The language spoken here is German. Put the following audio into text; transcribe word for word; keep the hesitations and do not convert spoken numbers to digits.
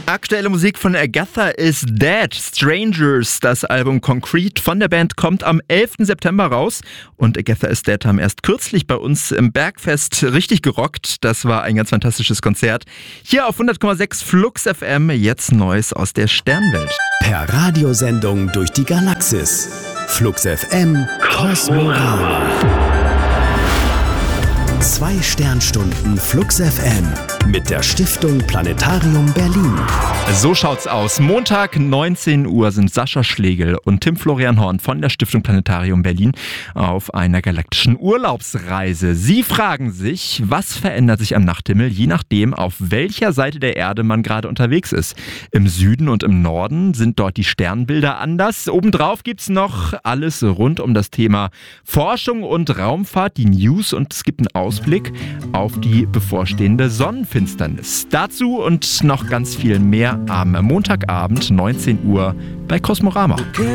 Aktuelle Musik von Agatha is Dead. Strangers, das Album Concrete von der Band, kommt am elften September raus. Und Agatha is Dead haben erst kürzlich bei uns im Bergfest richtig gerockt. Das war ein ganz fantastisches Konzert. Hier auf hundert Komma sechs Flux F M, jetzt Neues aus der Sternwelt. Per Radiosendung durch die Galaxis. Flux F M Kosmorama. Zwei Sternstunden Flux F M mit der Stiftung Planetarium Berlin. So schaut's aus. Montag neunzehn Uhr sind Sascha Schlegel und Tim Florian Horn von der Stiftung Planetarium Berlin auf einer galaktischen Urlaubsreise. Sie fragen sich, was verändert sich am Nachthimmel, je nachdem, auf welcher Seite der Erde man gerade unterwegs ist. Im Süden und im Norden sind dort die Sternbilder anders. Obendrauf gibt's noch alles rund um das Thema Forschung und Raumfahrt, die News, und es gibt einen Ausblick auf die bevorstehende Sonnenfinsternis. Dazu und noch ganz viel mehr am Montagabend neunzehn Uhr bei Kosmorama.